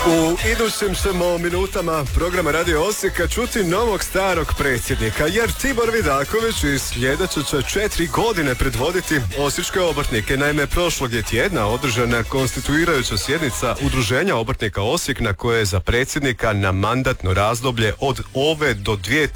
U idućim ćemo minutama programa Radio Osijeka čuti novog starog predsjednika, jer Tibor Vidaković iz sljedeće će 4 godine predvoditi osječke obrtnike. Naime, prošlog je tjedna održana konstituirajuća sjednica Udruženja obrtnika Osijek, na koje je za predsjednika na mandatno razdoblje od ove do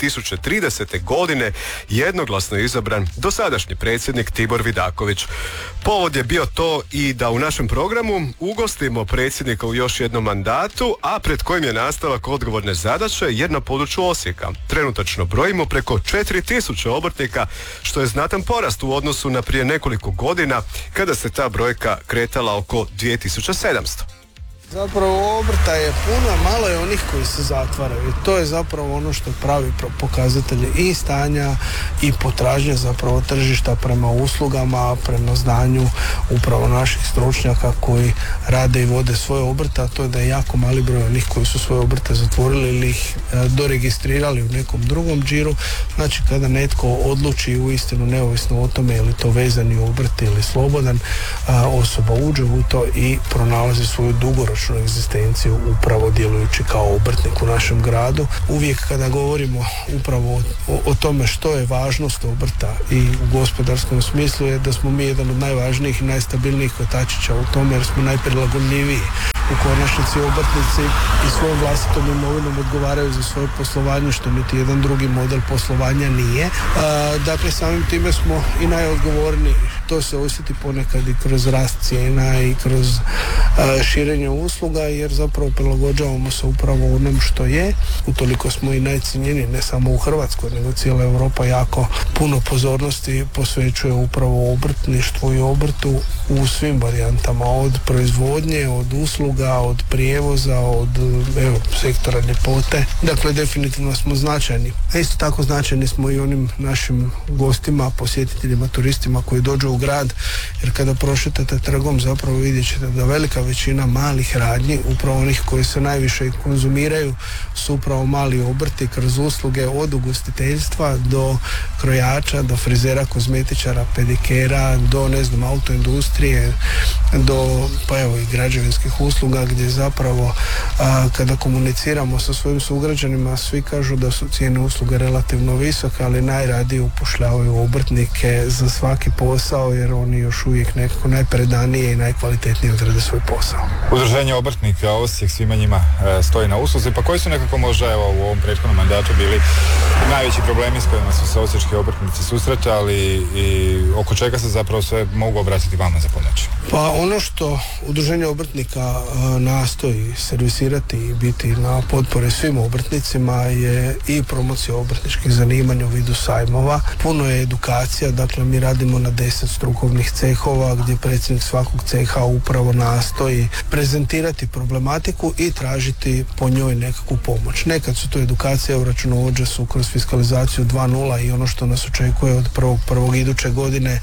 2030. godine jednoglasno izabran dosadašnji predsjednik Tibor Vidaković. Povod je bio to i da u našem programu ugostimo predsjednika u još jednom mandatu, a pred kojim je nastavak odgovorne zadaće, jer na području Osijeka trenutačno brojimo preko 4000 obrtnika, što je znatan porast u odnosu na prije nekoliko godina kada se ta brojka kretala oko 2700. Zapravo obrta je puno, malo je onih koji se zatvaraju i to je zapravo ono što pravi pokazatelje i stanja i potražnje zapravo tržišta prema uslugama, prema znanju upravo naših stručnjaka koji rade i vode svoje obrte, a to je da je jako mali broj onih koji su svoje obrte zatvorili ili ih doregistrirali u nekom drugom džiru. Znači kada netko odluči uistinu neovisno o tome je li to vezani obrt ili slobodan, osoba uđe u to i pronalazi svoju dugoročnu egzistenciju upravo djelujući kao obrtnik u našem gradu. Uvijek kada govorimo upravo o tome što je važnost obrta i u gospodarskom smislu je da smo mi jedan od najvažnijih i najstabilnijih kotačića u tome, jer smo najprilagodljiviji. U konačnici obrtnici i svojom vlastitom imovinom odgovaraju za svoje poslovanje, što niti jedan drugi model poslovanja nije. Dakle, samim time smo i najodgovorniji. To se osjeti ponekad i kroz rast cijena i kroz širenje usluga, jer zapravo prilagođavamo se upravo onom što je. Utoliko smo i najcijenjeniji, ne samo u Hrvatskoj, nego cijela Europa jako puno pozornosti posvećuje upravo obrtništvu i obrtu u svim varijantama, od proizvodnje, od usluga, od prijevoza, od sektora ljepote. Dakle, definitivno smo značajni. A isto tako značajni smo i onim našim gostima, posjetiteljima, turistima koji dođu u grad, jer kada prošetate trgom zapravo vidjet ćete da velika većina malih radnji, upravo onih koji se najviše konzumiraju, su upravo mali obrti kroz usluge od ugostiteljstva do krojača, do frizera, kozmetičara, pedikera, do autoindustrije, do i građevinskih usluga, gdje zapravo kada komuniciramo sa svojim sugrađanima, svi kažu da su cijene usluga relativno visoke, ali najradije upošljavaju obrtnike za svaki posao, jer oni još uvijek nekako najpredanije i najkvalitetnije odrade svoj posao. Udruženje obrtnika Osijek svima njima stoji na usluzi. Pa koji su nekako možda u ovom prethodnom mandatu bili najveći problemi s kojima su se osječki obrtnici susretali i oko čega se zapravo sve mogu obratiti vama za pomoć? Pa ono što Udruženje obrtnika nastoji servisirati i biti na potpore svim obrtnicima je i promocija obrtničkih zanimanja u vidu sajmova. Puno je edukacija, dakle mi radimo na 10 strukovnih cehova gdje predsjednik svakog ceha upravo nastoji prezentirati problematiku i tražiti po njoj nekakvu pomoć. Nekad su to edukacije u računovođa kroz fiskalizaciju 2.0 i ono što nas očekuje od 1.1. iduće godine,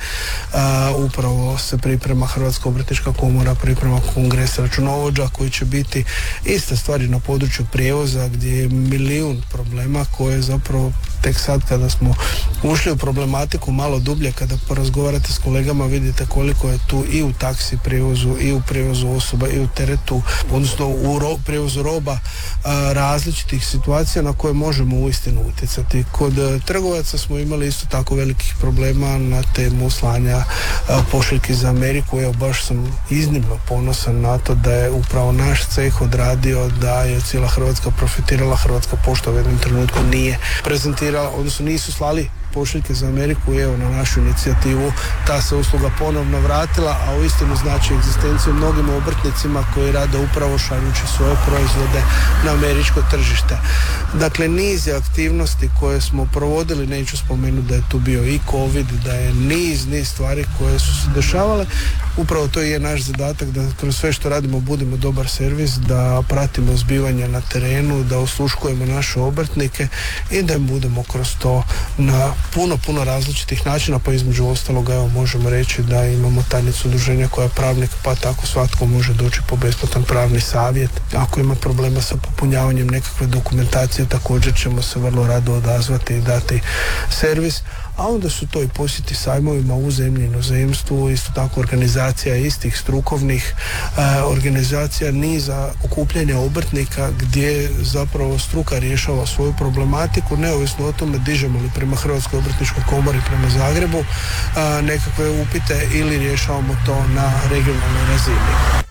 upravo se priprema Hrvatska obrtnička komora, priprema kongres računovođa koji će biti iste stvari na području prijevoza, gdje je milijun problema koje zapravo tek sad kada smo ušli u problematiku malo dublje, kada porazgovarate s kolegama vidite koliko je tu i u taksi prijevozu i u prijevozu osoba i u teretu, odnosno u prijevozu roba različitih situacija na koje možemo uistinu utjecati. Kod trgovaca smo imali isto tako velikih problema na temu slanja pošiljki za Ameriku. Evo, baš sam iznimno ponosan na to da je upravo naš ceh odradio, da je cijela Hrvatska profitirala. Hrvatska pošta u jednom trenutku nije prezentirala, odnosno nisu slali pošiljke za Ameriku i evo na našu inicijativu ta se usluga ponovno vratila, a uistinu znači egzistenciju mnogim obrtnicima koji rade upravo šaljući svoje proizvode na američko tržište. Dakle, niz je aktivnosti koje smo provodili, neću spomenuti da je tu bio i COVID, da je niz stvari koje su se dešavale. Upravo to je naš zadatak, da kroz sve što radimo budemo dobar servis, da pratimo zbivanja na terenu, da osluškujemo naše obrtnike i da im budemo kroz to na puno različitih načina, pa između ostaloga evo možemo reći da imamo tajnicu udruženja koja je pravnik, pa tako svatko može doći po besplatan pravni savjet. Ako ima problema sa popunjavanjem nekakve dokumentacije, također ćemo se vrlo rado odazvati i dati servis. a onda su to i posjeti sajmovima u zemlji, inozemstvu, isto tako organizacija istih strukovnih organizacija, niza okupljanja obrtnika gdje zapravo struka rješava svoju problematiku, neovisno o tome dižemo li prema Hrvatskoj obrtničkoj komori, prema Zagrebu nekakve upite ili rješavamo to na regionalnoj razini.